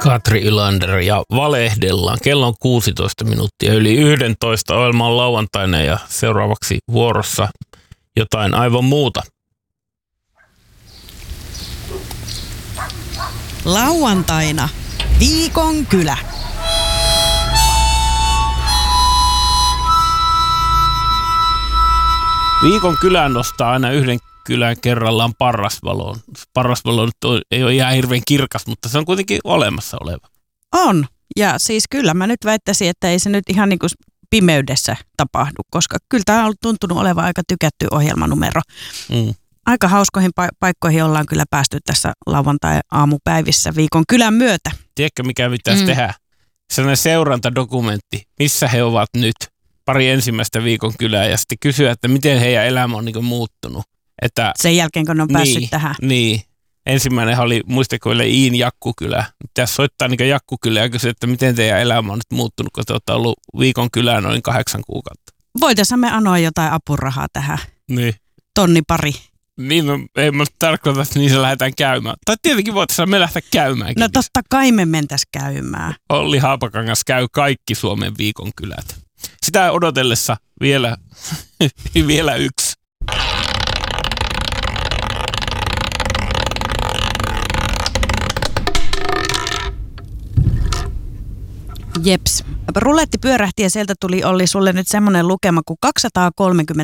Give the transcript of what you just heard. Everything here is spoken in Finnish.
Katri Ylander ja valehdellaan. Kello on 16 minuuttia yli 11. Ohjelma on lauantaina ja seuraavaksi vuorossa jotain aivan muuta. Lauantaina Viikon kylä. Viikon kylä nostaa aina yhden kylän kerrallaan Parrasvaloon. Parrasvalo ei ole ihan hirveän kirkas, mutta se on kuitenkin olemassa oleva. On. Ja siis kyllä mä nyt väittäisin, että ei se nyt ihan niin kuin pimeydessä tapahdu, koska kyllä tämä on tuntunut olevan aika tykätty ohjelmanumero. Aika hauskoihin paikkoihin ollaan kyllä päästy tässä lauantai-aamupäivissä Viikon kylän myötä. Tiedätkö, mikä pitäisi tehdä? Sellainen seurantadokumentti, missä he ovat nyt. Pari ensimmäistä Viikon kylää ja sitten kysyä, että miten heidän elämä on niin muuttunut. Että, sen jälkeen, kun ne on päässyt tähän. Niin. Ensimmäinen oli, muistakoille, Iin Jakkukylä. Pitäisi soittaa niin Jakkukylä ja kysyä, että miten teidän elämä on nyt muuttunut, kun te olette ollut Viikon kylään noin 8 kuukautta. Voitaisiin me anoa jotain apurahaa tähän. Niin. 1 000 pari. Niin, no, ei mä tarkoita, että niissä lähdetään käymään. Tai tietenkin voitaisiin me lähteä käymään. No totta kai me mentäisiin käymään. Olli Haapakangas käy kaikki Suomen Viikon kylät. Sitä odotellessa vielä yksi. Jeps. Ruletti pyörähti ja sieltä tuli Olli sulle nyt semmoinen lukema kuin 234